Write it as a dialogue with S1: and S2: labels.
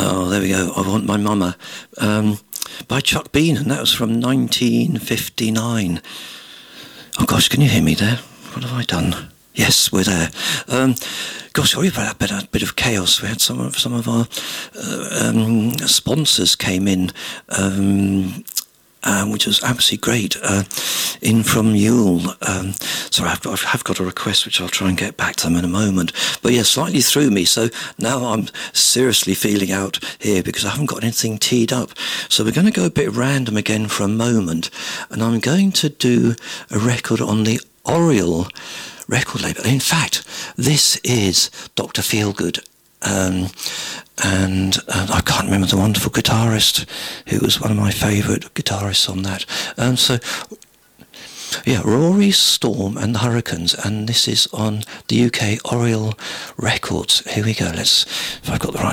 S1: Oh, there we go. I Want My Mama. By Chuck Beenan. That was from 1959. Oh, gosh, can you hear me there? What have I done? Yes, we're there. Gosh, sorry about that bit of chaos. We had some of our sponsors came in, which was absolutely great, in from Yule. Sorry, I've got a request which I'll try and get back to them in a moment. But yeah, slightly threw me, so now I'm seriously feeling out here because I haven't got anything teed up. So we're going to go a bit random again for a moment, and I'm going to do a record on the Oriole record label. In fact, this is Dr. Feelgood. And I can't remember the wonderful guitarist who was one of my favourite guitarists on that. So, yeah, Rory, Storm and the Hurricanes, and this is on the UK Oriole Records. Here we go. If I've got the right